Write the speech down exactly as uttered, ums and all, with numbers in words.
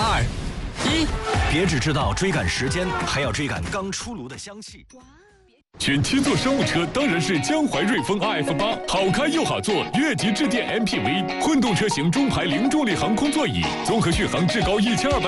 二、一，别只知道追赶时间，还要追赶刚出炉的香气。 选七座商务车当然是江淮瑞风 R F 八，好开又好坐，越级致电 M P V， 混动车型中排零重力航空座椅，综合续航至高一千二百。